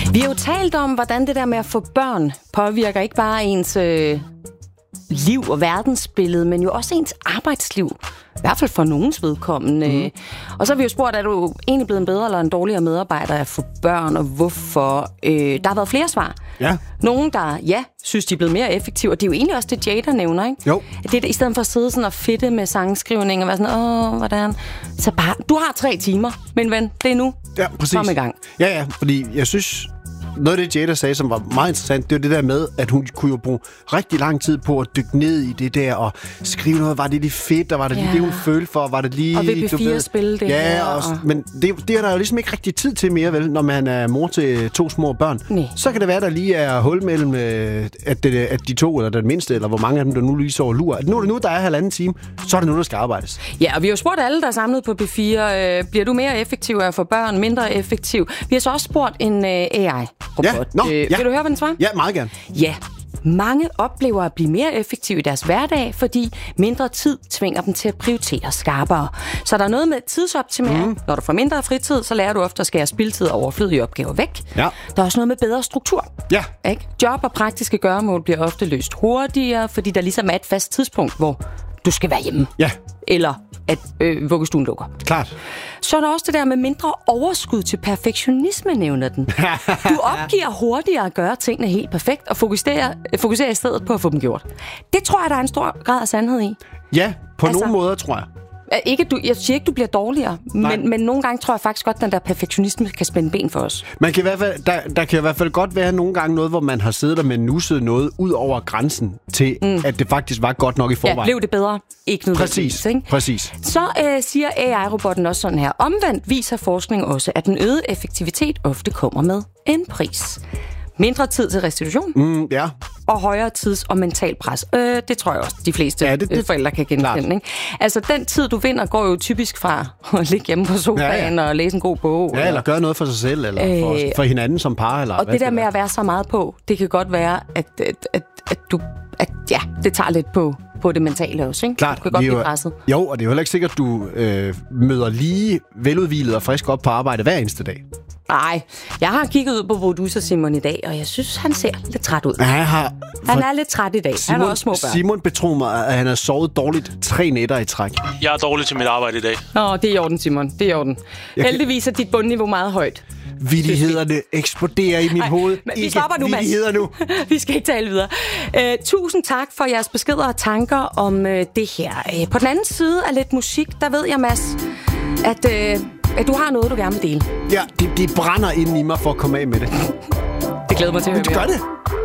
Vi har jo talt om, hvordan det der med at få børn påvirker ikke bare ens liv og verdensbillede, men jo også ens arbejdsliv. I hvert fald for nogens vedkommende. Og så har vi jo spurgt, er du egentlig blevet en bedre eller en dårligere medarbejder at få børn, og hvorfor? Der har været flere svar. Ja. Nogen, der synes, de er blevet mere effektive, og det er jo egentlig også det, Jay, der nævner, ikke? Jo. Det er, i stedet for at sidde sådan og fedte med sangskrivning og være sådan, hvordan? Så bare, du har 3 timer, men ven, det er nu. Ja, præcis. Kom i gang. Ja, fordi jeg synes, noget af det, Jada sagde, som var meget interessant, det var det der med, at hun kunne jo bruge rigtig lang tid på at dykke ned i det der og skrive noget. Var det lige fedt, og var det lige det, hun følte for? Var det lige... Og VB4 spille det her. Men det er der jo ligesom ikke rigtig tid til mere, vel, når man er mor til 2 små børn. Nej. Så kan det være, der lige er hul mellem, at de 2, eller den mindste, eller hvor mange af dem, der nu lige sover lur. At nu der er 1,5 time, så er det nu, der skal arbejdes. Ja, og vi har jo spurgt alle, der er samlet på B4, bliver du mere effektiv af at få børn, mindre effektiv? Vi har så også spurgt en AI-robot. Vil du høre, hvad den svarer? Ja, meget gerne. Ja. Mange oplever at blive mere effektive i deres hverdag, fordi mindre tid tvinger dem til at prioritere skarpere. Så der er noget med tidsoptimering. Når du får mindre fritid, så lærer du ofte at skære spildtid og overflødige opgaver væk. Ja. Der er også noget med bedre struktur. Ja. Ikke? Job og praktiske gøremål bliver ofte løst hurtigere, fordi der ligesom er et fast tidspunkt, hvor du skal være hjemme. Ja. Eller at vuggestuen lukker. Klart. Så er der også det der med mindre overskud til perfektionisme, nævner den. Du opgiver hurtigere at gøre tingene helt perfekt, og fokuserer i stedet på at få dem gjort. Det tror jeg, der er en stor grad af sandhed i. Ja, på nogle måder, tror jeg. Jeg siger ikke, du bliver dårligere, men nogle gange tror jeg faktisk godt, at den der perfektionisme kan spænde ben for os. Man kan i hvert fald, der kan i hvert fald godt være nogle gange noget, hvor man har siddet der med nusset noget ud over grænsen til, at det faktisk var godt nok i forvejen. Ja, blev det bedre? Ikke nødvendigvis. Præcis. Så siger AI-robotten også sådan her. Omvendt viser forskning også, at den øgede effektivitet ofte kommer med en pris. Mindre tid til restitution. Ja. Og højere tids- og mental pres. Det tror jeg også, de fleste forældre kan genkende. Ikke? Altså, den tid, du vinder, går jo typisk fra at ligge hjemme på sofaen og læse en god bog. Ja, eller gøre noget for sig selv, eller for hinanden som par. Eller og det der med at være så meget på, det kan godt være, at det tager lidt på det mentale også, ikke? Klart. Du kan godt blive presset. Jo, og det er jo heller ikke sikkert, at du møder lige veludhvilet og frisk op på arbejde hver eneste dag. Nej, jeg har kigget ud på producer Simon i dag, og jeg synes, han ser lidt træt ud. Han er lidt træt i dag. Han har også små børn. Simon betror mig, at han har sovet dårligt 3 nætter i træk. Jeg er dårlig til mit arbejde i dag. Det er i orden, Simon. Det er i orden. Heldigvis er dit bundniveau meget højt. Vittighederne eksploderer i mit hoved. Vi stopper nu, Mads. Nu. Vi skal ikke tale videre. Tusind tak for jeres beskeder og tanker om det her. På den anden side af lidt musik, der ved jeg, Mads, at du har noget, du gerne vil dele. Ja, det brænder ind i mig for at komme af med det. Det glæder mig til at høre mere. Du gør det.